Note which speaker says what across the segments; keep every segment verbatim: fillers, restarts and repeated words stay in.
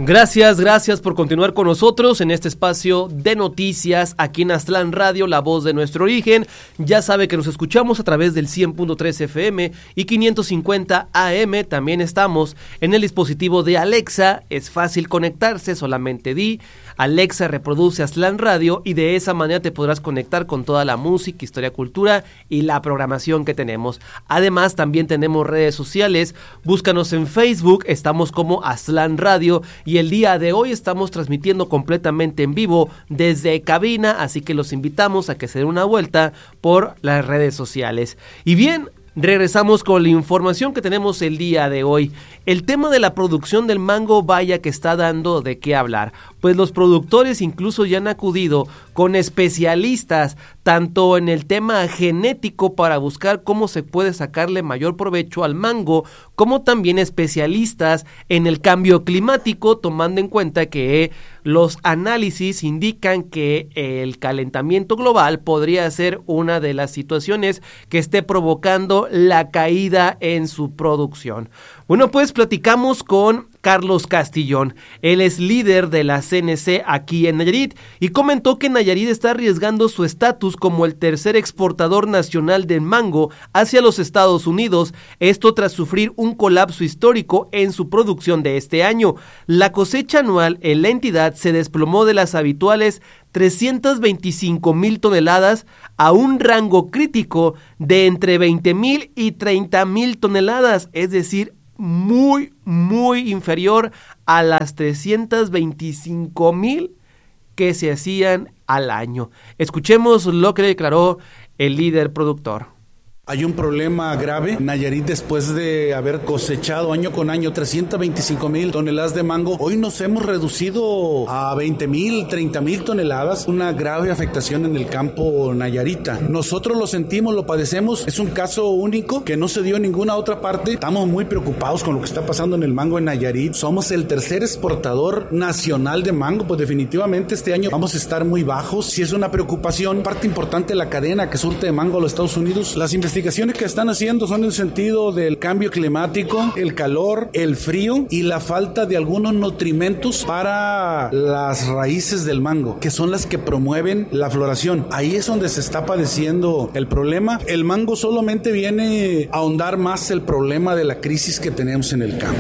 Speaker 1: Gracias, gracias por continuar con nosotros en este espacio de noticias aquí en Aztlán Radio, la voz de nuestro origen. Ya sabe que nos escuchamos a través del cien punto tres F M y quinientos cincuenta A M. También estamos en el dispositivo de Alexa. Es fácil conectarse, solamente di Alexa reproduce Aztlán Radio y de esa manera te podrás conectar con toda la música, historia, cultura y la programación que tenemos. Además, también tenemos redes sociales. Búscanos en Facebook, estamos como Aztlán Radio. Y el día de hoy estamos transmitiendo completamente en vivo desde cabina, así que los invitamos a que se den una vuelta por las redes sociales. Y bien, regresamos con la información que tenemos el día de hoy. El tema de la producción del mango, vaya que está dando de qué hablar, pues los productores incluso ya han acudido con especialistas, tanto en el tema genético para buscar cómo se puede sacarle mayor provecho al mango, como también especialistas en el cambio climático, tomando en cuenta que los análisis indican que el calentamiento global podría ser una de las situaciones que esté provocando la caída en su producción. Bueno, pues platicamos con Carlos Castillón. Él es líder de la C N C aquí en Nayarit y comentó que Nayarit está arriesgando su estatus como el tercer exportador nacional del mango hacia los Estados Unidos, esto tras sufrir un colapso histórico en su producción de este año. La cosecha anual en la entidad se desplomó de las habituales trescientas veinticinco mil toneladas a un rango crítico de entre veinte mil y treinta mil toneladas, es decir, muy, muy inferior a las trescientas veinticinco mil que se hacían al año. Escuchemos lo que declaró el líder productor.
Speaker 2: Hay un problema grave. Nayarit, después de haber cosechado año con año trescientas veinticinco mil toneladas de mango, hoy nos hemos reducido a veinte mil, treinta mil toneladas. Una grave afectación en el campo nayarita. Nosotros lo sentimos, lo padecemos. Es un caso único que no se dio en ninguna otra parte. Estamos muy preocupados con lo que está pasando en el mango en Nayarit. Somos el tercer exportador nacional de mango. Pues definitivamente este año vamos a estar muy bajos. Si es una preocupación, parte importante de la cadena que surte de mango a los Estados Unidos. Las investigaciones Las investigaciones que están haciendo son en el sentido del cambio climático, el calor, el frío y la falta de algunos nutrimentos para las raíces del mango, que son las que promueven la floración. Ahí es donde se está padeciendo el problema. El mango solamente viene a ahondar más el problema de la crisis que tenemos en el campo.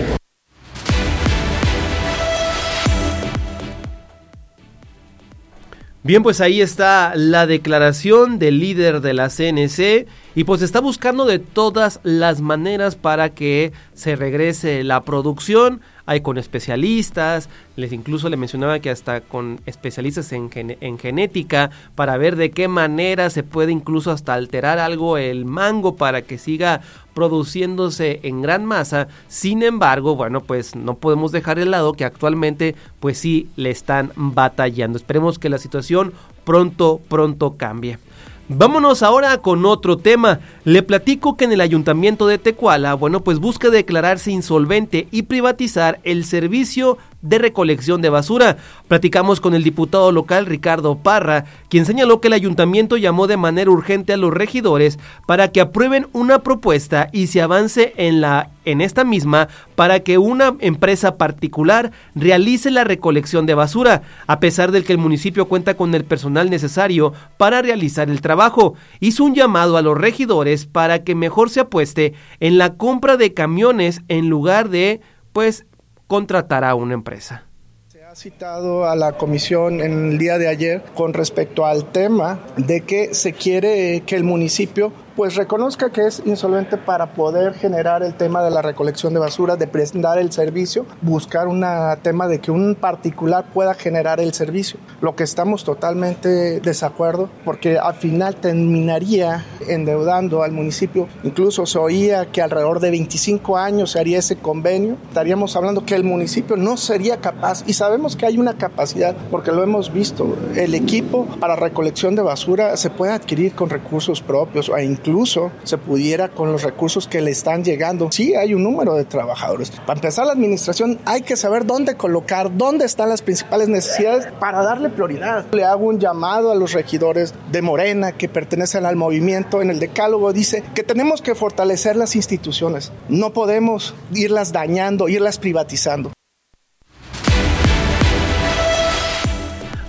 Speaker 1: Bien, pues ahí está la declaración del líder de la C N C y pues está buscando de todas las maneras para que se regrese la producción. Hay con especialistas, les incluso le mencionaba que hasta con especialistas en, gen- en genética para ver de qué manera se puede incluso hasta alterar algo el mango para que siga produciéndose en gran masa. Sin embargo, bueno, pues no podemos dejar de lado que actualmente pues sí le están batallando. Esperemos que la situación pronto, pronto cambie. Vámonos ahora con otro tema. Le platico que en el Ayuntamiento de Tecuala, bueno, pues busca declararse insolvente y privatizar el servicio de recolección de basura. Platicamos con el diputado local Ricardo Parra, quien señaló que el ayuntamiento llamó de manera urgente a los regidores para que aprueben una propuesta y se avance en la en esta misma para que una empresa particular realice la recolección de basura, a pesar de que el municipio cuenta con el personal necesario para realizar el trabajo. Hizo un llamado a los regidores para que mejor se apueste en la compra de camiones en lugar de, pues, contratar a una empresa.
Speaker 3: Se ha citado a la comisión en el día de ayer con respecto al tema de que se quiere que el municipio pues reconozca que es insolvente para poder generar el tema de la recolección de basura, de prestar el servicio, buscar un tema de que un particular pueda generar el servicio, lo que estamos totalmente desacuerdo, porque al final terminaría endeudando al municipio. Incluso se oía que alrededor de veinticinco años se haría ese convenio. Estaríamos hablando que el municipio no sería capaz, y sabemos que hay una capacidad, porque lo hemos visto, el equipo para recolección de basura se puede adquirir con recursos propios o incluso Incluso se pudiera con los recursos que le están llegando. Sí, hay un número de trabajadores. Para empezar, la administración hay que saber dónde colocar, dónde están las principales necesidades para darle prioridad. Le hago un llamado a los regidores de Morena que pertenecen al movimiento. En el decálogo dice que tenemos que fortalecer las instituciones. No podemos irlas dañando, irlas privatizando.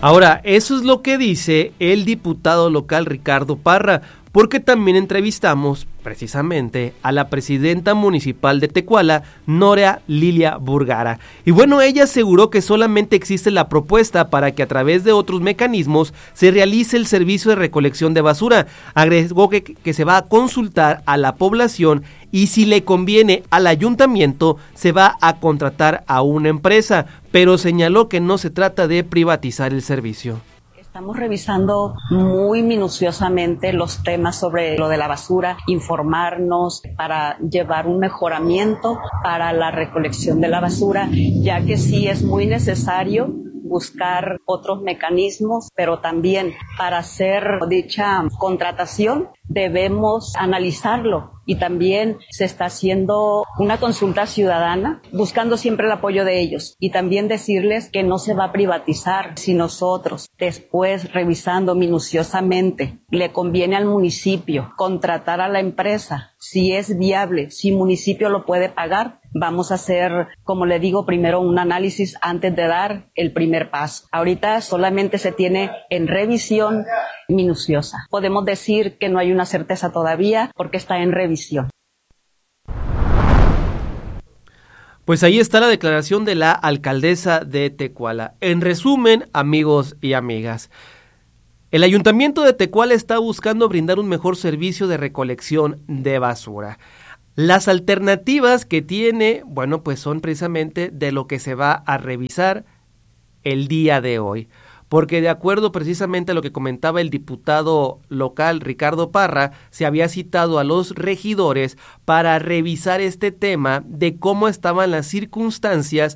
Speaker 1: Ahora, eso es lo que dice el diputado local Ricardo Parra, porque también entrevistamos precisamente a la presidenta municipal de Tecuala, Nora Lilia Burgara. Y bueno, ella aseguró que solamente existe la propuesta para que a través de otros mecanismos se realice el servicio de recolección de basura. Agregó que, que se va a consultar a la población y si le conviene al ayuntamiento se va a contratar a una empresa, pero señaló que no se trata de privatizar el servicio.
Speaker 4: Estamos revisando muy minuciosamente los temas sobre lo de la basura, informarnos para llevar un mejoramiento para la recolección de la basura, ya que sí es muy necesario buscar otros mecanismos, pero también para hacer dicha contratación debemos analizarlo. Y también se está haciendo una consulta ciudadana, buscando siempre el apoyo de ellos. Y también decirles que no se va a privatizar si nosotros, después revisando minuciosamente, le conviene al municipio contratar a la empresa, si es viable, si el municipio lo puede pagar. Vamos a hacer, como le digo, primero un análisis antes de dar el primer paso. Ahorita solamente se tiene en revisión minuciosa. Podemos decir que no hay una certeza todavía porque está en revisión.
Speaker 1: Pues ahí está la declaración de la alcaldesa de Tecuala. En resumen, amigos y amigas, el ayuntamiento de Tecuala está buscando brindar un mejor servicio de recolección de basura. Las alternativas que tiene, bueno, pues son precisamente de lo que se va a revisar el día de hoy. Porque de acuerdo precisamente a lo que comentaba el diputado local Ricardo Parra, se había citado a los regidores para revisar este tema de cómo estaban las circunstancias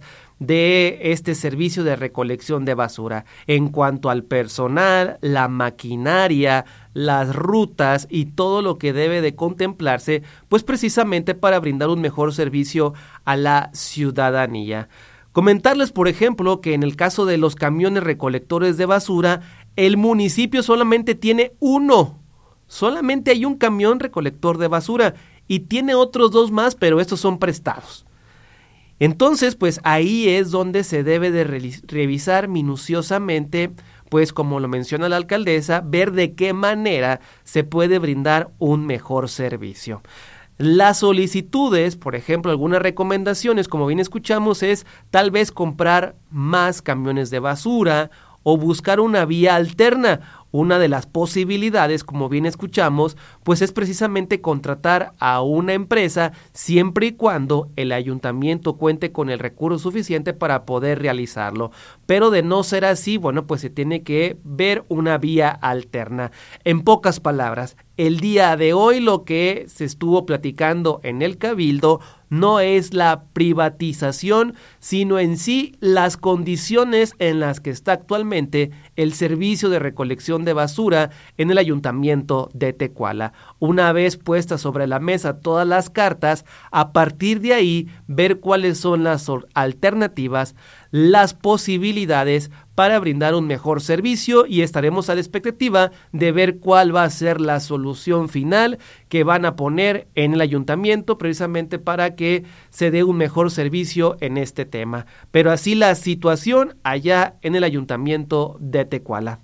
Speaker 1: de este servicio de recolección de basura en cuanto al personal, la maquinaria, las rutas y todo lo que debe de contemplarse, pues precisamente para brindar un mejor servicio a la ciudadanía. Comentarles, por ejemplo, que en el caso de los camiones recolectores de basura, el municipio solamente tiene uno, solamente hay un camión recolector de basura y tiene otros dos más, pero estos son prestados. Entonces, pues ahí es donde se debe de re- revisar minuciosamente, pues como lo menciona la alcaldesa, ver de qué manera se puede brindar un mejor servicio. Las solicitudes, por ejemplo, algunas recomendaciones, como bien escuchamos, es tal vez comprar más camiones de basura o buscar una vía alterna. Una de las posibilidades, como bien escuchamos, pues es precisamente contratar a una empresa siempre y cuando el ayuntamiento cuente con el recurso suficiente para poder realizarlo. Pero de no ser así, bueno, pues se tiene que ver una vía alterna. En pocas palabras, el día de hoy lo que se estuvo platicando en el Cabildo no es la privatización, sino en sí las condiciones en las que está actualmente el servicio de recolección de basura en el ayuntamiento de Tecuala. Una vez puestas sobre la mesa todas las cartas, a partir de ahí ver cuáles son las alternativas, las posibilidades para brindar un mejor servicio y estaremos a la expectativa de ver cuál va a ser la solución final que van a poner en el ayuntamiento precisamente para que se dé un mejor servicio en este tema. Pero así la situación allá en el ayuntamiento de Tecuala.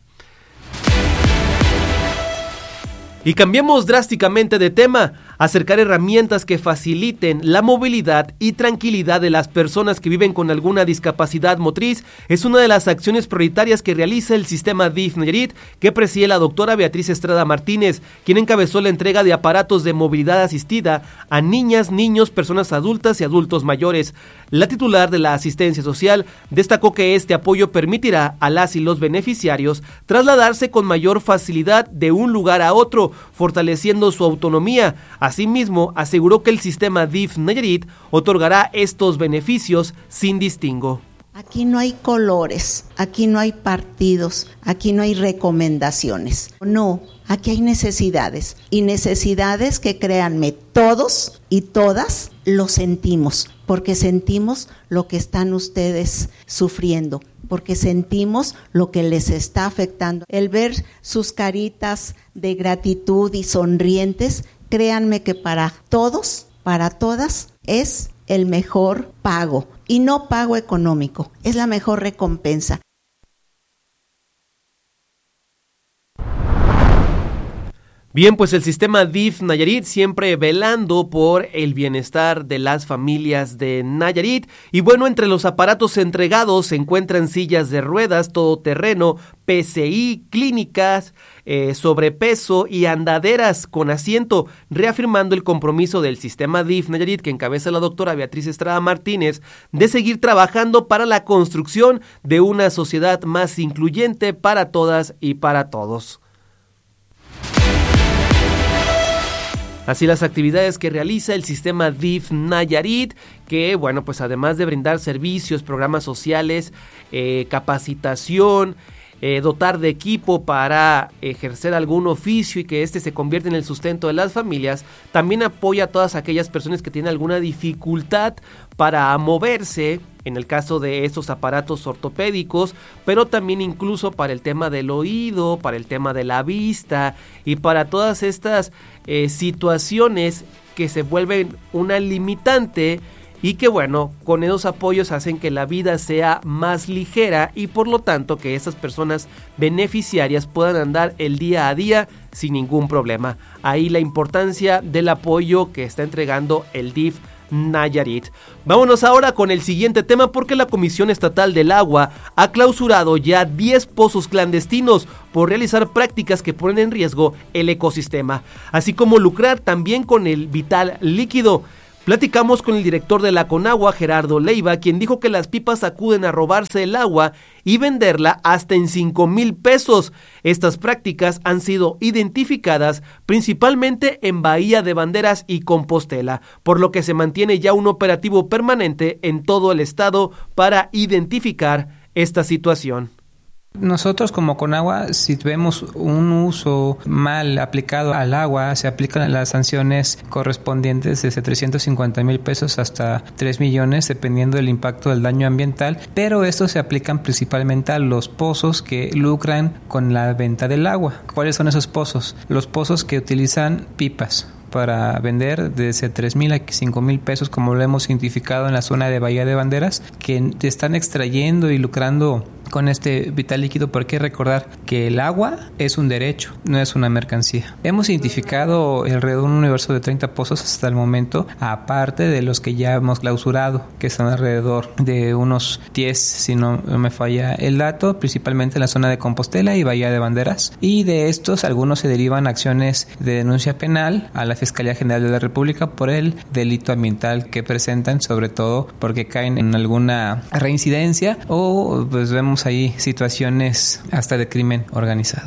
Speaker 1: Y cambiemos drásticamente de tema, acercar herramientas que faciliten la movilidad y tranquilidad de las personas que viven con alguna discapacidad motriz es una de las acciones prioritarias que realiza el sistema D I F Nayarit, que preside la doctora Beatriz Estrada Martínez, quien encabezó la entrega de aparatos de movilidad asistida a niñas, niños, personas adultas y adultos mayores. La titular de la asistencia social destacó que este apoyo permitirá a las y los beneficiarios trasladarse con mayor facilidad de un lugar a otro, fortaleciendo su autonomía. Asimismo, aseguró que el sistema D I F Nayarit otorgará estos beneficios sin distingo.
Speaker 5: Aquí no hay colores, aquí no hay partidos, aquí no hay recomendaciones. No, aquí hay necesidades y necesidades que, créanme, todos y todas lo sentimos, porque sentimos lo que están ustedes sufriendo, porque sentimos lo que les está afectando. El ver sus caritas de gratitud y sonrientes, créanme que para todos, para todas, es el mejor pago. Y no pago económico, es la mejor recompensa.
Speaker 1: Bien, pues el sistema D I F Nayarit siempre velando por el bienestar de las familias de Nayarit. Y bueno, entre los aparatos entregados se encuentran sillas de ruedas, todoterreno, P C I, clínicas, eh, sobrepeso y andaderas con asiento, reafirmando el compromiso del sistema D I F Nayarit que encabeza la doctora Beatriz Estrada Martínez de seguir trabajando para la construcción de una sociedad más incluyente para todas y para todos. Así las actividades que realiza el sistema D I F Nayarit, que bueno, pues además de brindar servicios, programas sociales, eh, capacitación, eh, dotar de equipo para ejercer algún oficio y que éste se convierta en el sustento de las familias, también apoya a todas aquellas personas que tienen alguna dificultad para moverse, en el caso de estos aparatos ortopédicos, pero también incluso para el tema del oído, para el tema de la vista y para todas estas eh, situaciones que se vuelven una limitante y que bueno, con esos apoyos hacen que la vida sea más ligera y por lo tanto que esas personas beneficiarias puedan andar el día a día sin ningún problema. Ahí la importancia del apoyo que está entregando el D I F Nayarit. Vámonos ahora con el siguiente tema porque la Comisión Estatal del Agua ha clausurado ya diez pozos clandestinos por realizar prácticas que ponen en riesgo el ecosistema, así como lucrar también con el vital líquido. Platicamos con el director de la Conagua, Gerardo Leiva, quien dijo que las pipas acuden a robarse el agua y venderla hasta en cinco mil pesos. Estas prácticas han sido identificadas principalmente en Bahía de Banderas y Compostela, por lo que se mantiene ya un operativo permanente en todo el estado para identificar esta situación.
Speaker 6: Nosotros como Conagua, si vemos un uso mal aplicado al agua, se aplican las sanciones correspondientes desde trescientos cincuenta mil pesos hasta tres millones, dependiendo del impacto del daño ambiental, pero estos se aplican principalmente a los pozos que lucran con la venta del agua. ¿Cuáles son esos pozos? Los pozos que utilizan pipas para vender desde tres mil a cinco mil pesos, como lo hemos identificado en la zona de Bahía de Banderas, que están extrayendo y lucrando con este vital líquido, porque hay que recordar que el agua es un derecho, no es una mercancía. Hemos identificado alrededor de un universo de treinta pozos hasta el momento, aparte de los que ya hemos clausurado, que son alrededor de unos diez, si no me falla el dato, principalmente en la zona de Compostela y Bahía de Banderas. Y de estos, algunos se derivan acciones de denuncia penal a la Fiscalía General de la República por el delito ambiental que presentan, sobre todo porque caen en alguna reincidencia o pues vemos ahí situaciones hasta de crimen organizado.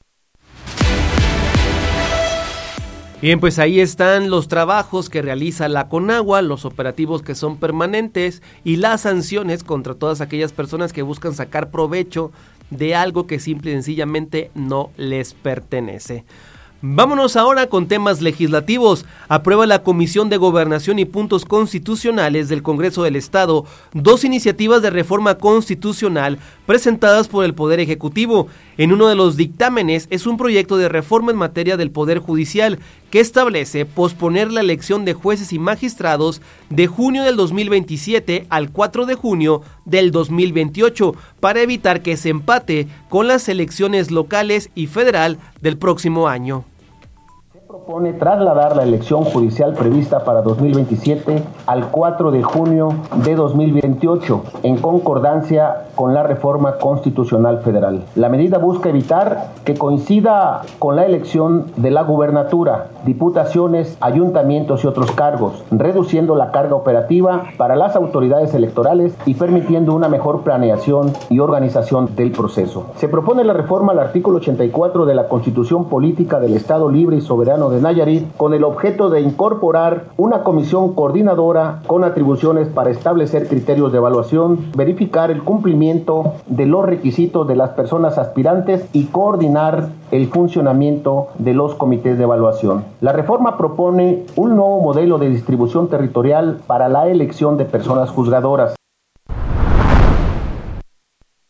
Speaker 1: Bien, pues ahí están los trabajos que realiza la Conagua, los operativos que son permanentes y las sanciones contra todas aquellas personas que buscan sacar provecho de algo que simple y sencillamente no les pertenece. Vámonos ahora con temas legislativos. Aprueba la Comisión de Gobernación y Puntos Constitucionales del Congreso del Estado dos iniciativas de reforma constitucional presentadas por el Poder Ejecutivo. En uno de los dictámenes es un proyecto de reforma en materia del Poder Judicial que establece posponer la elección de jueces y magistrados de junio del dos mil veintisiete al cuatro de junio del dos mil veintiocho para evitar que se empate con las elecciones locales y federal del próximo año.
Speaker 7: Propone trasladar la elección judicial prevista para dos mil veintisiete al cuatro de junio de dos mil veintiocho, en concordancia con la reforma constitucional federal. La medida busca evitar que coincida con la elección de la gubernatura, diputaciones, ayuntamientos y otros cargos, reduciendo la carga operativa para las autoridades electorales y permitiendo una mejor planeación y organización del proceso. Se propone la reforma al artículo ochenta y cuatro de la Constitución Política del Estado Libre y Soberano de Nayarit con el objeto de incorporar una comisión coordinadora con atribuciones para establecer criterios de evaluación, verificar el cumplimiento de los requisitos de las personas aspirantes y coordinar el funcionamiento de los comités de evaluación. La reforma propone un nuevo modelo de distribución territorial para la elección de personas juzgadoras.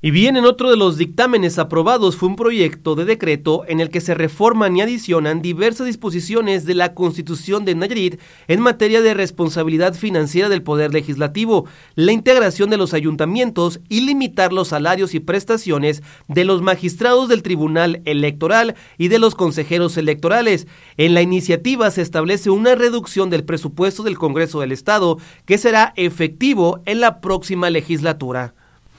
Speaker 1: Y bien, en otro de los dictámenes aprobados fue un proyecto de decreto en el que se reforman y adicionan diversas disposiciones de la Constitución de Nayarit en materia de responsabilidad financiera del Poder Legislativo, la integración de los ayuntamientos y limitar los salarios y prestaciones de los magistrados del Tribunal Electoral y de los consejeros electorales. En la iniciativa se establece una reducción del presupuesto del Congreso del Estado que será efectivo en la próxima legislatura.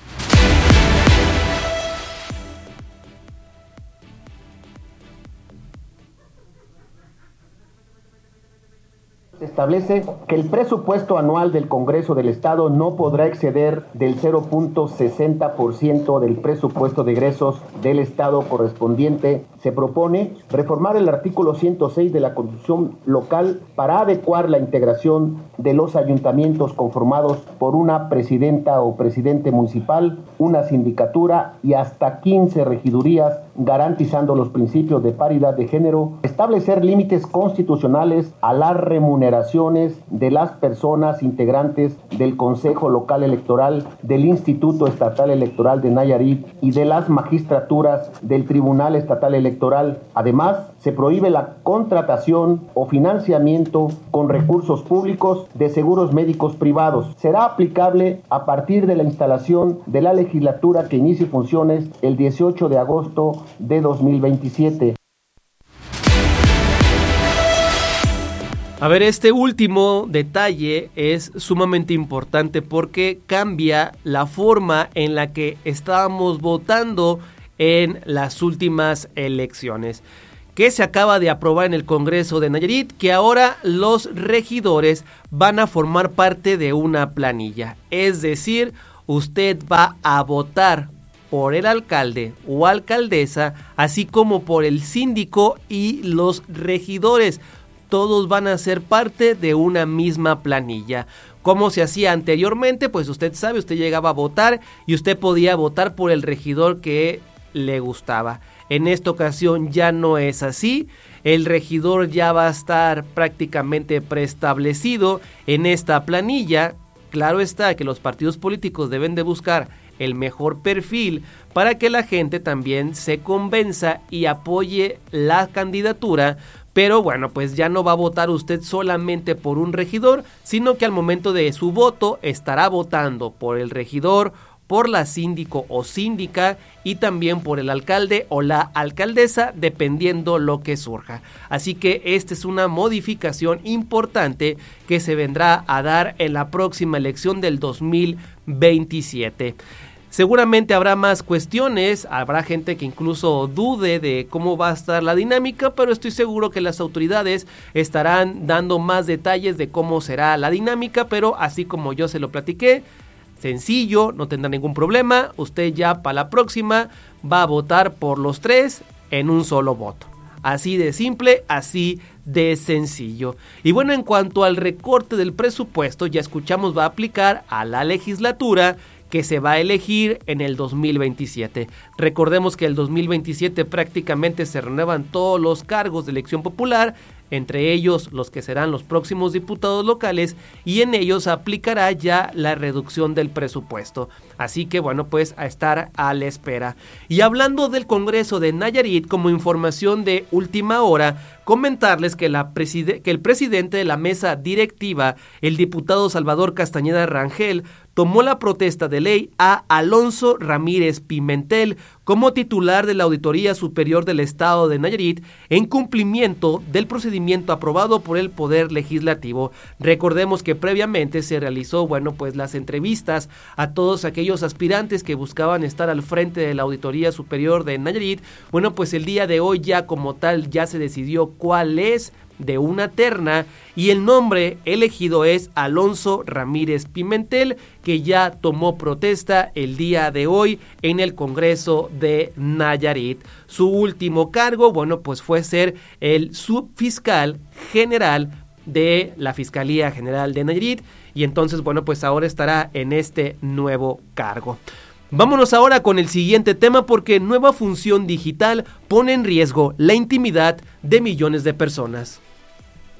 Speaker 7: Se establece que el presupuesto anual del Congreso del Estado no podrá exceder del cero punto sesenta por ciento del presupuesto de egresos del Estado correspondiente. Se propone reformar el artículo ciento seis de la Constitución local para adecuar la integración de los ayuntamientos conformados por una presidenta o presidente municipal, una sindicatura y hasta quince regidurías, garantizando los principios de paridad de género, establecer límites constitucionales a las remuneraciones de las personas integrantes del Consejo Local Electoral, del Instituto Estatal Electoral de Nayarit y de las magistraturas del Tribunal Estatal Electoral. Además, se prohíbe la contratación o financiamiento con recursos públicos de seguros médicos privados. Será aplicable a partir de la instalación de la legislatura que inicie funciones el dieciocho de agosto de dos mil veintisiete.
Speaker 1: A ver, este último detalle es sumamente importante porque cambia la forma en la que estábamos votando en las últimas elecciones, que se acaba de aprobar en el Congreso de Nayarit, que ahora los regidores van a formar parte de una planilla. Es decir, usted va a votar por el alcalde o alcaldesa, así como por el síndico y los regidores. Todos van a ser parte de una misma planilla. Como se hacía anteriormente, pues usted sabe, usted llegaba a votar y usted podía votar por el regidor que le gustaba. En esta ocasión ya no es así. El regidor ya va a estar prácticamente preestablecido en esta planilla. Claro está que los partidos políticos deben de buscar el mejor perfil para que la gente también se convenza y apoye la candidatura. Pero bueno, pues ya no va a votar usted solamente por un regidor, sino que al momento de su voto estará votando por el regidor, por la síndico o síndica y también por el alcalde o la alcaldesa, dependiendo lo que surja. Así que esta es una modificación importante que se vendrá a dar en la próxima elección del dos mil veintisiete. Seguramente habrá más cuestiones, habrá gente que incluso dude de cómo va a estar la dinámica, pero estoy seguro que las autoridades estarán dando más detalles de cómo será la dinámica, pero así como yo se lo platiqué, sencillo, no tendrá ningún problema, usted ya para la próxima va a votar por los tres en un solo voto. Así de simple, así de sencillo. Y bueno, en cuanto al recorte del presupuesto, ya escuchamos, va a aplicar a la legislatura que se va a elegir en el dos mil veintisiete. Recordemos que el dos mil veintisiete prácticamente se renuevan todos los cargos de elección popular, entre ellos los que serán los próximos diputados locales, y en ellos aplicará ya la reducción del presupuesto. Así que bueno, pues a estar a la espera. Y hablando del Congreso de Nayarit, como información de última hora, comentarles que, la preside- que el presidente de la mesa directiva, el diputado Salvador Castañeda Rangel, tomó la protesta de ley a Alonso Ramírez Pimentel como titular de la Auditoría Superior del Estado de Nayarit en cumplimiento del procedimiento aprobado por el Poder Legislativo. Recordemos que previamente se realizó, bueno, pues las entrevistas a todos aquellos aspirantes que buscaban estar al frente de la Auditoría Superior de Nayarit. Bueno, pues el día de hoy ya como tal ya se decidió cuál es de una terna y el nombre elegido es Alonso Ramírez Pimentel, que ya tomó protesta el día de hoy en el Congreso de Nayarit. Su último cargo, bueno, pues fue ser el subfiscal general de la Fiscalía General de Nayarit y entonces, bueno, pues ahora estará en este nuevo cargo. Vámonos ahora con el siguiente tema porque nueva función digital pone en riesgo la intimidad de millones de personas.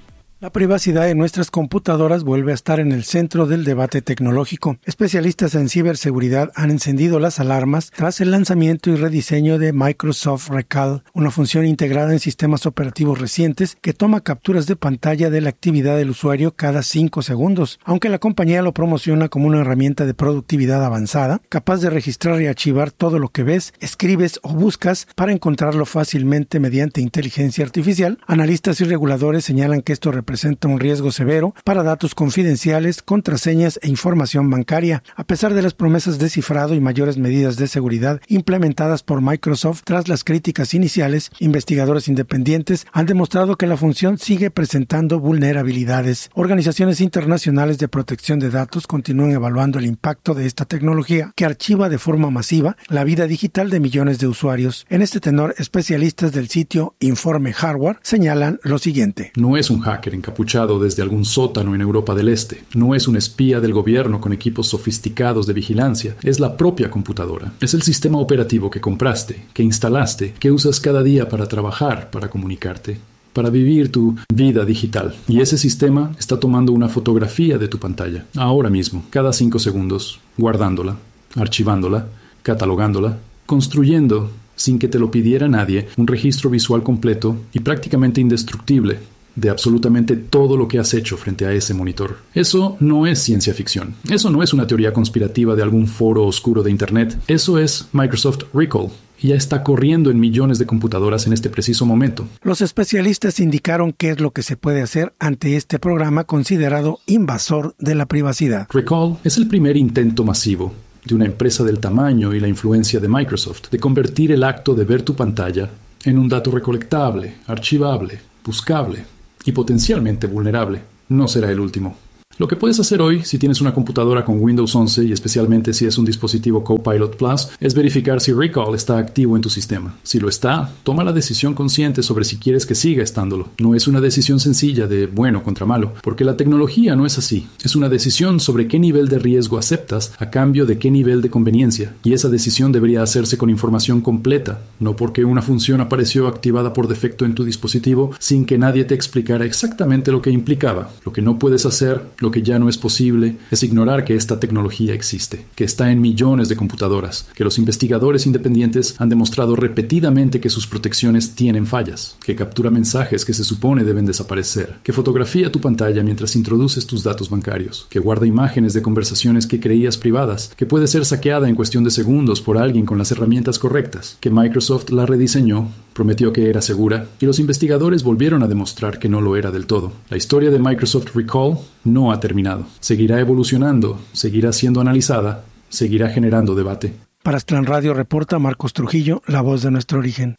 Speaker 8: La privacidad de nuestras computadoras vuelve a estar en el centro del debate tecnológico. Especialistas en ciberseguridad han encendido las alarmas tras el lanzamiento y rediseño de Microsoft Recall, una función integrada en sistemas operativos recientes que toma capturas de pantalla de la actividad del usuario cada cinco segundos. Aunque la compañía lo promociona como una herramienta de productividad avanzada, capaz de registrar y archivar todo lo que ves, escribes o buscas para encontrarlo fácilmente mediante inteligencia artificial, analistas y reguladores señalan que esto representa presenta un riesgo severo para datos confidenciales, contraseñas e información bancaria, a pesar de las promesas de cifrado y mayores medidas de seguridad implementadas por Microsoft tras las críticas iniciales. Investigadores independientes han demostrado que la función sigue presentando vulnerabilidades. Organizaciones internacionales de protección de datos continúan evaluando el impacto de esta tecnología que archiva de forma masiva la vida digital de millones de usuarios. En este tenor, especialistas del sitio Informe Hardware señalan lo siguiente.
Speaker 9: No es un hacker encapuchado desde algún sótano en Europa del Este. No es un espía del gobierno con equipos sofisticados de vigilancia. Es la propia computadora. Es el sistema operativo que compraste, que instalaste, que usas cada día para trabajar, para comunicarte, para vivir tu vida digital. Y ese sistema está tomando una fotografía de tu pantalla, ahora mismo, cada cinco segundos, guardándola, archivándola, catalogándola, construyendo, sin que te lo pidiera nadie, un registro visual completo y prácticamente indestructible de absolutamente todo lo que has hecho frente a ese monitor. Eso no es ciencia ficción. Eso no es una teoría conspirativa de algún foro oscuro de Internet. Eso es Microsoft Recall. Y ya está corriendo en millones de computadoras en este preciso momento.
Speaker 8: Los especialistas indicaron qué es lo que se puede hacer ante este programa considerado invasor de la privacidad.
Speaker 9: Recall es el primer intento masivo de una empresa del tamaño y la influencia de Microsoft de convertir el acto de ver tu pantalla en un dato recolectable, archivable, buscable y potencialmente vulnerable. No será el último. Lo que puedes hacer hoy, si tienes una computadora con Windows once y especialmente si es un dispositivo Copilot Plus, es verificar si Recall está activo en tu sistema. Si lo está, toma la decisión consciente sobre si quieres que siga estándolo. No es una decisión sencilla de bueno contra malo, porque la tecnología no es así. Es una decisión sobre qué nivel de riesgo aceptas a cambio de qué nivel de conveniencia. Y esa decisión debería hacerse con información completa, no porque una función apareció activada por defecto en tu dispositivo sin que nadie te explicara exactamente lo que implicaba. Lo que no puedes hacer, lo que ya no es posible, es ignorar que esta tecnología existe, que está en millones de computadoras, que los investigadores independientes han demostrado repetidamente que sus protecciones tienen fallas, que captura mensajes que se supone deben desaparecer, que fotografía tu pantalla mientras introduces tus datos bancarios, que guarda imágenes de conversaciones que creías privadas, que puede ser saqueada en cuestión de segundos por alguien con las herramientas correctas, que Microsoft la rediseñó, prometió que era segura, y los investigadores volvieron a demostrar que no lo era del todo. La historia de Microsoft Recall no ha terminado. Seguirá evolucionando, seguirá siendo analizada, seguirá generando debate.
Speaker 8: Para Aztlán Radio reporta Marcos Trujillo, la voz de nuestro origen.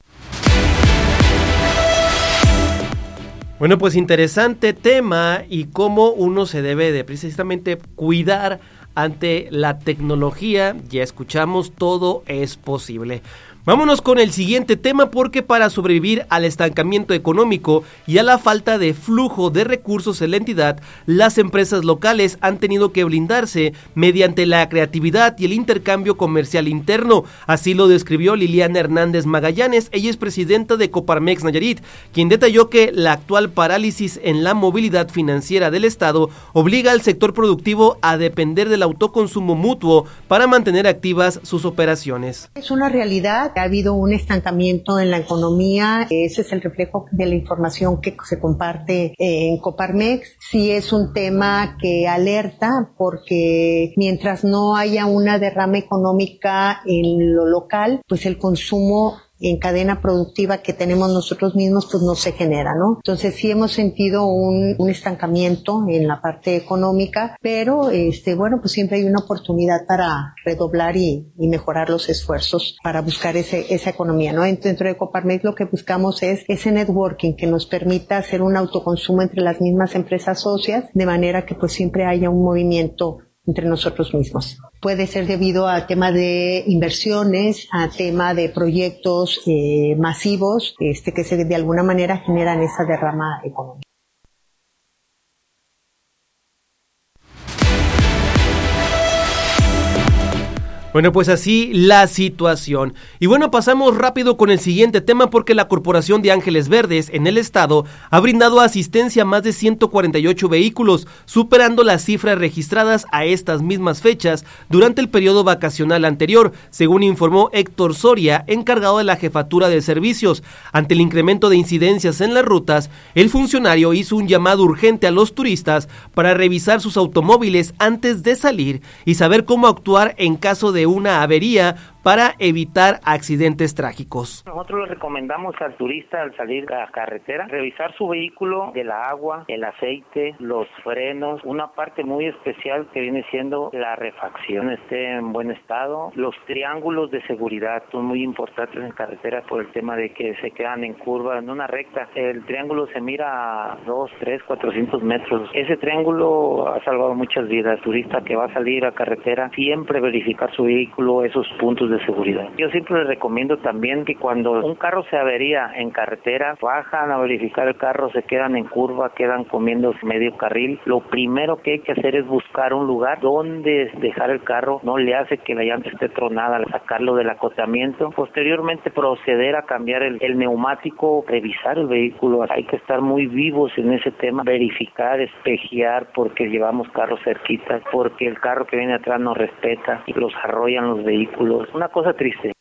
Speaker 1: Bueno, pues interesante tema y cómo uno se debe de precisamente cuidar ante la tecnología. Ya escuchamos, todo es posible. Vámonos con el siguiente tema porque para sobrevivir al estancamiento económico y a la falta de flujo de recursos en la entidad, las empresas locales han tenido que blindarse mediante la creatividad y el intercambio comercial interno. Así lo describió Liliana Hernández Magallanes, ella es presidenta de Coparmex Nayarit, quien detalló que la actual parálisis en la movilidad financiera del Estado obliga al sector productivo a depender del autoconsumo mutuo para mantener activas sus operaciones.
Speaker 10: Es una realidad. Ha habido un estancamiento en la economía, ese es el reflejo de la información que se comparte en Coparmex. Sí es un tema que alerta porque mientras no haya una derrama económica en lo local, pues el consumo en cadena productiva que tenemos nosotros mismos pues no se genera, ¿no? Entonces sí hemos sentido un, un estancamiento en la parte económica, pero este bueno pues siempre hay una oportunidad para redoblar y, y mejorar los esfuerzos para buscar ese, esa economía, ¿no? Dentro de Coparmex lo que buscamos es ese networking que nos permita hacer un autoconsumo entre las mismas empresas socias, de manera que pues siempre haya un movimiento entre nosotros mismos. Puede ser debido a tema de inversiones, a tema de proyectos eh, masivos, este que se, de alguna manera generan esa derrama económica.
Speaker 1: Bueno, pues así la situación. Y bueno, pasamos rápido con el siguiente tema porque la Corporación de Ángeles Verdes en el estado ha brindado asistencia a más de ciento cuarenta y ocho vehículos, superando las cifras registradas a estas mismas fechas durante el periodo vacacional anterior, según informó Héctor Soria, encargado de la Jefatura de Servicios. Ante el incremento de incidencias en las rutas, el funcionario hizo un llamado urgente a los turistas para revisar sus automóviles antes de salir y saber cómo actuar en caso de una avería para evitar accidentes trágicos.
Speaker 11: Nosotros le recomendamos al turista al salir a la carretera revisar su vehículo, el agua, el aceite, los frenos, una parte muy especial que viene siendo la refacción, esté en buen estado. Los triángulos de seguridad son muy importantes en carretera por el tema de que se quedan en curva, en una recta. El triángulo se mira a dos, tres, cuatrocientos metros. Ese triángulo ha salvado muchas vidas. El turista que va a salir a carretera, siempre verificar su vehículo, esos puntos de seguridad. Yo siempre les recomiendo también que cuando un carro se avería en carretera, bajan a verificar el carro, se quedan en curva, quedan comiendo medio carril. Lo primero que hay que hacer es buscar un lugar donde dejar el carro, no le hace que la llanta esté tronada, sacarlo del acotamiento. Posteriormente proceder a cambiar el, el neumático, revisar el vehículo. Hay que estar muy vivos en ese tema, verificar, espejear, porque llevamos carros cerquitas, porque el carro que viene atrás nos respeta y los arrollan los vehículos. Una cosa triste.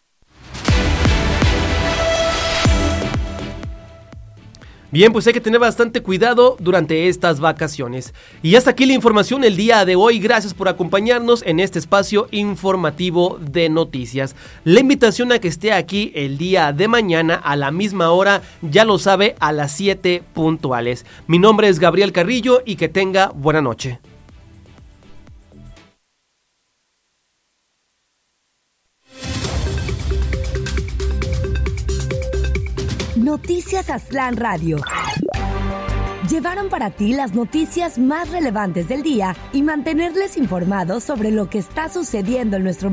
Speaker 1: Bien, pues hay que tener bastante cuidado durante estas vacaciones. Y hasta aquí la información el día de hoy. Gracias por acompañarnos en este espacio informativo de noticias. La invitación a que esté aquí el día de mañana a la misma hora, ya lo sabe, a las siete puntuales. Mi nombre es Gabriel Carrillo y que tenga buena noche.
Speaker 12: Noticias Aztlán Radio. Llevaron para ti las noticias más relevantes del día y mantenerles informados sobre lo que está sucediendo en nuestro